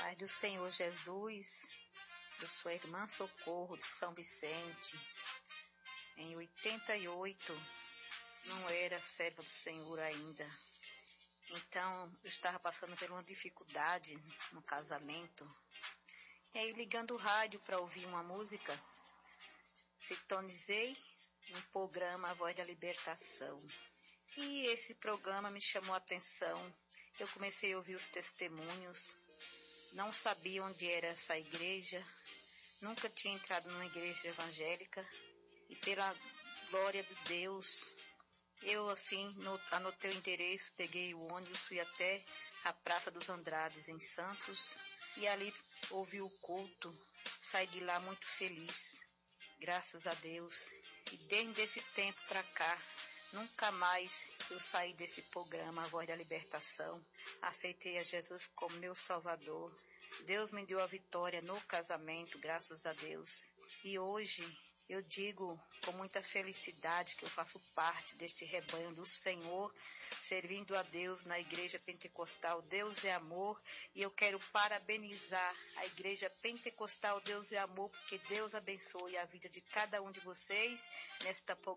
paz do Senhor Jesus, eu sou a irmã Socorro de São Vicente. Em 88, não era serva do Senhor ainda. Então, eu estava passando por uma dificuldade no casamento. E aí, ligando o rádio para ouvir uma música, sintonizei um programa A Voz da Libertação. E esse programa me chamou a atenção. Eu comecei a ouvir os testemunhos. Não sabia onde era essa igreja, nunca tinha entrado numa igreja evangélica e pela glória de Deus, eu assim anotei o endereço, peguei o ônibus, fui até a Praça dos Andrades em Santos e ali ouvi o culto, saí de lá muito feliz, graças a Deus. E desde esse tempo para cá, nunca mais eu saí desse programa, A Voz da Libertação. Aceitei a Jesus como meu Salvador. Deus me deu a vitória no casamento, graças a Deus. E hoje eu digo com muita felicidade que eu faço parte deste rebanho do Senhor, servindo a Deus na Igreja Pentecostal Deus é Amor. E eu quero parabenizar a Igreja Pentecostal Deus é Amor, porque Deus abençoe a vida de cada um de vocês nesta